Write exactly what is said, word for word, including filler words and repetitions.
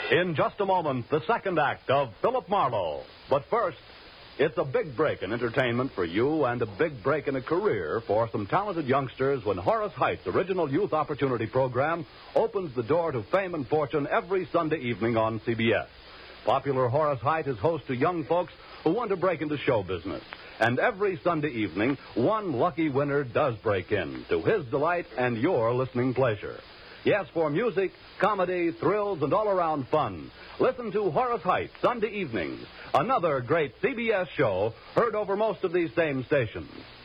In just a moment, the second act of Philip Marlowe. But first, it's a big break in entertainment for you and a big break in a career for some talented youngsters when Horace Height's original youth opportunity program opens the door to fame and fortune every Sunday evening on C B S. Popular Horace Height is host to young folks who want to break into show business. And every Sunday evening, one lucky winner does break in, to his delight and your listening pleasure. Yes, for music, comedy, thrills, and all-around fun, listen to Horace Height Sunday evenings, another great C B S show heard over most of these same stations.